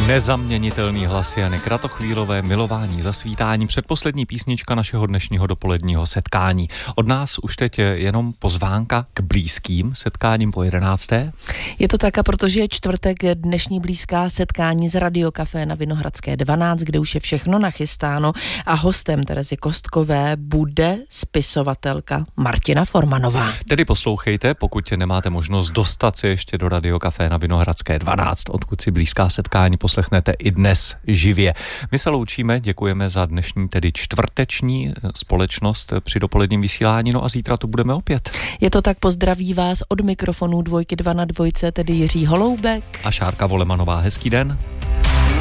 Nezaměnitelný hlas Jany Kratochvílové, Milování zasvítání, předposlední písnička našeho dnešního dopoledního setkání. Od nás už teď jenom pozvánka k blízkým setkáním po 11. Je to tak, a protože je čtvrtek, dnešní blízká setkání z Radiokafé na Vinohradské 12, kde už je všechno nachystáno, a hostem Terezy Kostkové bude spisovatelka Martina Formanová. Tedy poslouchejte, pokud nemáte možnost dostat se ještě do Radiokafé na Vinohradské 12, odkud si blízká setkání poslechnete i dnes živě. My se loučíme, děkujeme za dnešní, tedy čtvrteční společnost při dopoledním vysílání, no a zítra tu budeme opět. Je to tak, pozdraví vás od mikrofonů 2 na 2, tedy Jiří Holoubek a Šárka Volemanová. Hezký den.